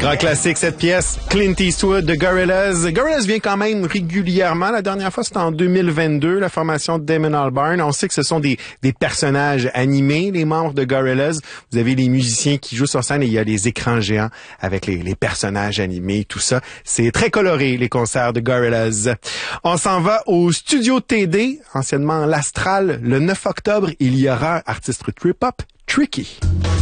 Grand classique, cette pièce, Clint Eastwood de Gorillaz. Gorillaz vient quand même régulièrement. La dernière fois, c'était en 2022, la formation de Damon Albarn. On sait que ce sont des personnages animés, les membres de Gorillaz. Vous avez les musiciens qui jouent sur scène et il y a les écrans géants avec les personnages animés, tout ça. C'est très coloré, les concerts de Gorillaz. On s'en va au Studio TD, anciennement l'Astral. Le 9 octobre, il y aura artiste trip-hop Tricky.